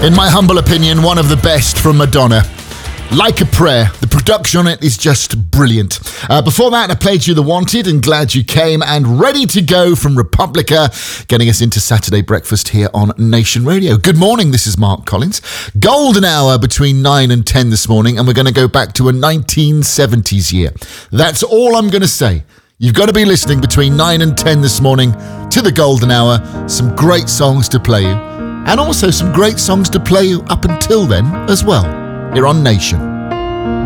In my humble opinion, one of the best from Madonna. Like a Prayer. The production on it is just brilliant. Before that, I played you The Wanted and Glad You Came, and Ready to Go from Republica, getting us into Saturday breakfast here on Nation Radio. Good morning, this is Mark Collins. Golden hour between 9 and 10 this morning, and we're going to go back to a 1970s year. That's all I'm going to say. You've got to be listening between 9 and 10 this morning to the golden hour. Some great songs to play you, and also some great songs to play you up until then as well, here on Nation.